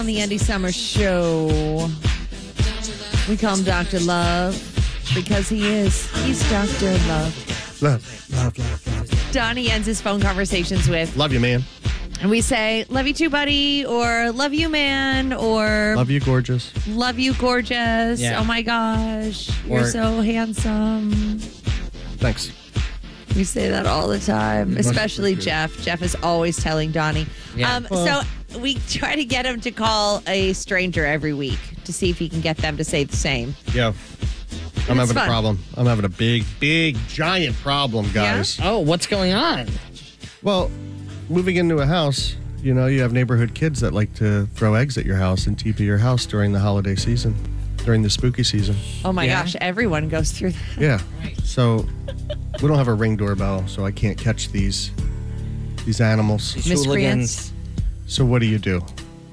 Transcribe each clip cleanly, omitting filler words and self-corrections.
On the Andy Summers Show. We call him Dr. Love because he's Dr. Love. Love. Donnie ends his phone conversations with, Love you, man. and we say, love you too, buddy, or love you, man, or Love you, gorgeous. love you, gorgeous. Yeah. Oh my gosh, you're Or- so handsome. Thanks. We say that all the time, especially Jeff. Jeff is always telling Donnie. Yeah. So we try to get him to call a stranger every week to see if he can get them to say the same. Yeah. I'm having fun. a problem. I'm having a big, giant problem, guys. Oh, what's going on? Well, moving into a house, you have neighborhood kids that like to throw eggs at your house and TP your house during the holiday season, during the spooky season. Oh my Yeah. gosh, everyone goes through that. Yeah. So we don't have a Ring doorbell, so I can't catch these animals. These Miscreants. hooligans. So what do?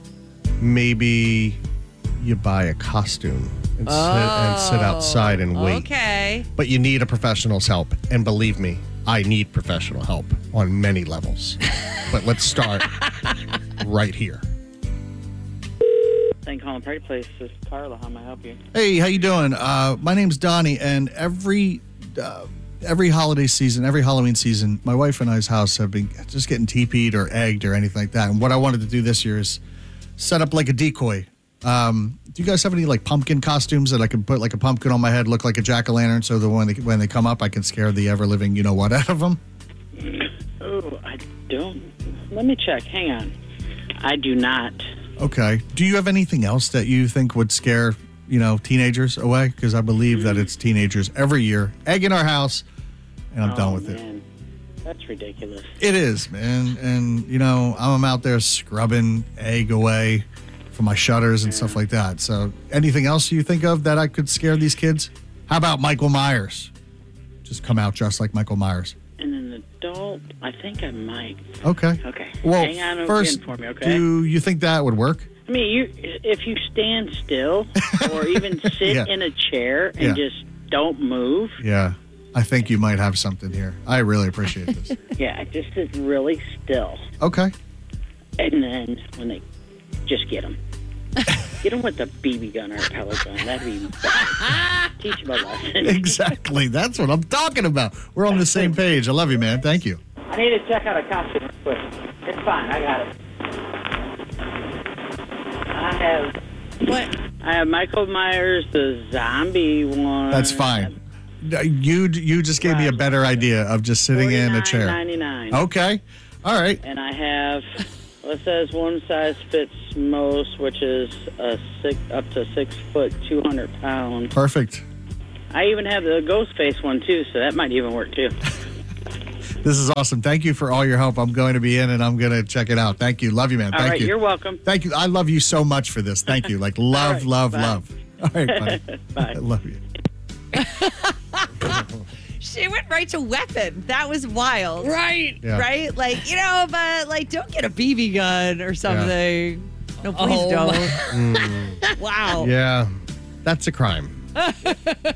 Maybe you buy a costume and sit outside and wait. Okay. But you need a professional's help. And believe me, I need professional help on many levels. But let's start right here. Thank you for calling Party Place. This is Carla. How may I help you? Hey, how you doing? My name's Donnie, and every holiday season, every Halloween season, my wife and I's house have been just getting TP'd or egged or anything like that. And what I wanted to do this year is set up like a decoy. Do you guys have any like pumpkin costumes that I can put like a pumpkin on my head, look like a jack-o'-lantern, so that when they come up, I can scare the ever-living you-know-what out of them? Oh, I don't. Let me check. Hang on. I do not. Okay. Do you have anything else that you think would scare, teenagers away? Because I believe that it's teenagers every year egging our house, and I'm done with it. Man. That's ridiculous. It is, man. And, I'm out there scrubbing egg away from my shutters and stuff like that. So anything else you think of that I could scare these kids? How about Michael Myers? Just come out dressed like Michael Myers. And an adult, I think I might. Okay. Okay. Well, Hang on first, again for me, okay? do you think that would work? I mean, if you stand still or even sit Yeah. in a chair and Yeah. just don't move, Yeah. I think you might have something here. I really appreciate this. yeah, just sit really still. Okay. And then when they just get them. Get them with a BB gun or a pellet gun. That'd be better. Teach them a lesson. Exactly. That's what I'm talking about. We're on the same page. I love you, man. Thank you. I need to check out a costume real quick. It's fine. I got it. I have Michael Myers, the zombie one. That's fine. You just gave me a better idea of just sitting in a chair. $49.99. Okay. All right. And I have, it says one size fits most, which is up to 6 foot, 200 pounds. Perfect. I even have the ghost face one too, so that might even work too. This is awesome. Thank you for all your help. I'm going to be in and I'm going to check it out. Thank you. Love you, man. All Thank right, you. you're welcome. Thank you. I love you so much for this. Thank you. Like love, right, love, bye. love. All right, buddy. Bye. I love you. She went right to weapon. That was wild. Right. Yeah. Right? Like, but like, don't get a BB gun or something. No, please Oh, don't. Wow. Yeah. That's a crime.